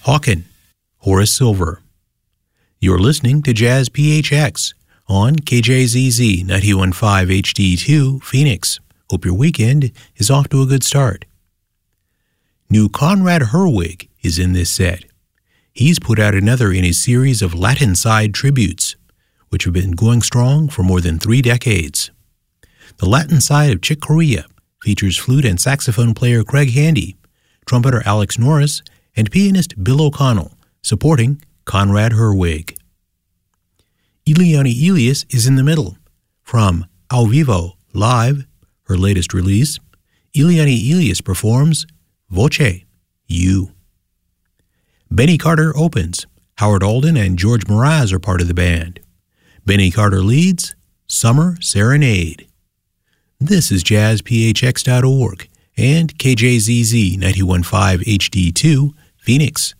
Hawken, Horace Silver. You're listening to Jazz PHX on KJZZ 91.5 HD2 Phoenix. Hope your weekend is off to a good start. New Conrad Herwig is in this set. He's put out another in his series of Latin Side tributes, which have been going strong for more than 3 decades. The Latin Side of Chick Corea features flute and saxophone player Craig Handy, trumpeter Alex Norris, and pianist Bill O'Connell, supporting Conrad Herwig. Eliane Elias is in the middle. From Ao Vivo Live, her latest release, Eliane Elias performs Voce, You. Benny Carter opens. Howard Alden and George Mraz are part of the band. Benny Carter leads Summer Serenade. This is jazzphx.org and KJZZ 91.5 HD2 Phoenix.